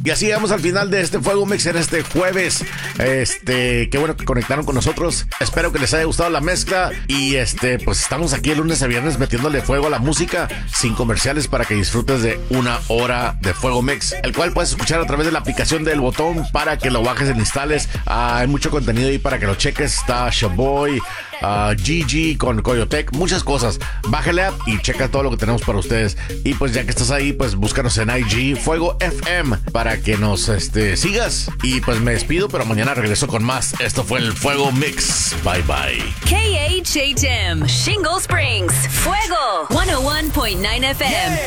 Y así llegamos al final de este Fuego Mix en este jueves. Qué bueno que conectaron con nosotros. Espero que les haya gustado la mezcla. Y pues estamos aquí el lunes a viernes metiéndole fuego a la música sin comerciales para que disfrutes de una hora de Fuego Mix, el cual puedes escuchar a través de la aplicación del Botón para que lo bajes e instales. Hay mucho contenido ahí para que lo cheques. Está Shaboy, Gigi con Coyotec, muchas cosas. Bájale app y checa todo lo que tenemos para ustedes. Y pues ya que estás ahí, pues búscanos en IG Fuego FM para que nos sigas. Y pues me despido, pero mañana regreso con más. Esto fue el Fuego Mix. Bye bye. KHHM Shingle Springs Fuego 101.9 FM.